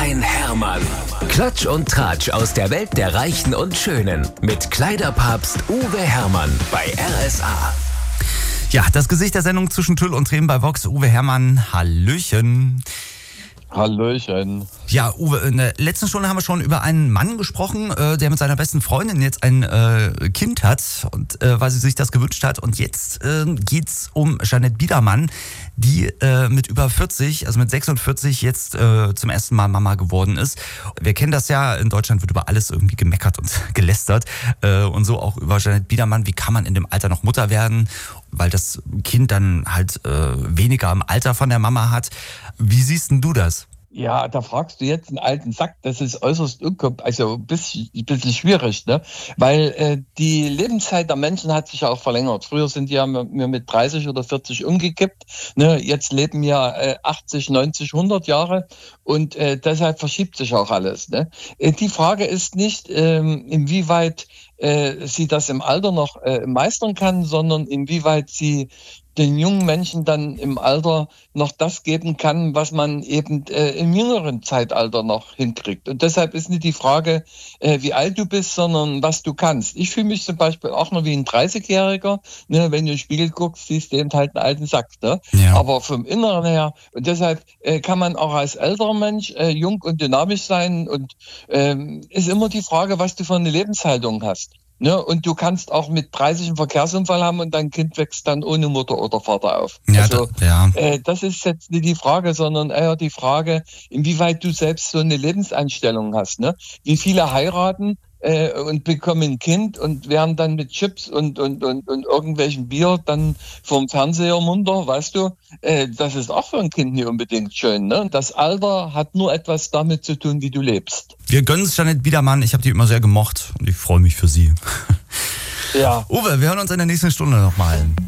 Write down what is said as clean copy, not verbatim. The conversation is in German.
ein Hermann. Klatsch und Tratsch aus der Welt der Reichen und Schönen. Mit Kleiderpapst Uwe Hermann bei RSA. Ja, das Gesicht der Sendung zwischen Tüll und Tränen bei Vox. Uwe Hermann, hallöchen. Hallöchen. Ja, Uwe, in der letzten Stunde haben wir schon über einen Mann gesprochen, der mit seiner besten Freundin jetzt ein Kind hat, und weil sie sich das gewünscht hat. Und jetzt geht's um Jeanette Biedermann, die mit über 40, also mit 46 jetzt zum ersten Mal Mama geworden ist. Wir kennen das ja, in Deutschland wird über alles irgendwie gemeckert und gelästert. Und so auch über Jeanette Biedermann. Wie kann man in dem Alter noch Mutter werden? Weil das Kind dann halt weniger im Alter von der Mama hat. Wie siehst denn du das? Ja, da fragst du jetzt einen alten Sack. Das ist äußerst also ein bisschen schwierig, ne? Weil die Lebenszeit der Menschen hat sich ja auch verlängert. Früher sind die ja mit 30 oder 40 umgekippt. Ne? Jetzt leben ja 80, 90, 100 Jahre und deshalb verschiebt sich auch alles. Ne? Die Frage ist nicht, inwieweit sie das im Alter noch meistern kann, sondern inwieweit sie den jungen Menschen dann im Alter noch das geben kann, was man eben im jüngeren Zeitalter noch hinkriegt. Und deshalb ist nicht die Frage, wie alt du bist, sondern was du kannst. Ich fühle mich zum Beispiel auch noch wie ein 30-Jähriger. Ne? Wenn du in den Spiegel guckst, siehst du eben halt einen alten Sack. Ne? Ja. Aber vom Inneren her, und deshalb kann man auch als älterer Mensch jung und dynamisch sein. Und ist immer die Frage, was du für eine Lebenshaltung hast. Ne, und du kannst auch mit 30 einen Verkehrsunfall haben und dein Kind wächst dann ohne Mutter oder Vater auf. Ja, also, ja. Das ist jetzt nicht die Frage, sondern eher die Frage, inwieweit du selbst so eine Lebenseinstellung hast. Ne? Wie viele heiraten und bekommen ein Kind und werden dann mit Chips und irgendwelchen Bier dann vom Fernseher munter, weißt du? Das ist auch für ein Kind nicht unbedingt schön. Ne? Das Alter hat nur etwas damit zu tun, wie du lebst. Wir gönnen es Jeanette Biedermann. Ich habe die immer sehr gemocht und ich freue mich für sie. Ja. Uwe, wir hören uns in der nächsten Stunde nochmal.